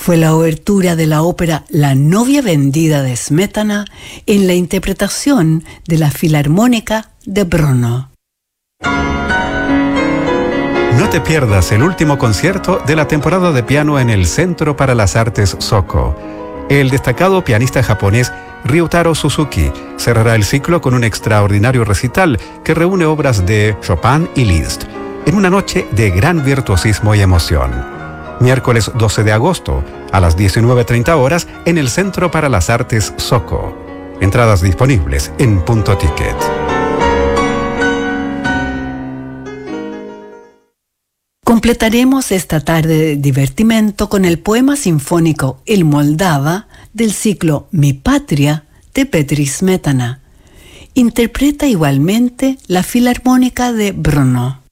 Fue la obertura de la ópera La novia vendida de Smetana en la interpretación de la Filarmónica de Brno. No te pierdas el último concierto de la temporada de piano en el Centro para las Artes Soko. El destacado pianista japonés Ryutaro Suzuki cerrará el ciclo con un extraordinario recital que reúne obras de Chopin y Liszt en una noche de gran virtuosismo y emoción. Miércoles 12 de agosto a las 19:30 horas en el Centro para las Artes Soko. Entradas disponibles en Punto Ticket. Completaremos esta tarde de divertimento con el poema sinfónico El Moldava del ciclo Mi Patria de Petri Smetana. Interpreta igualmente la Filarmónica de Brno.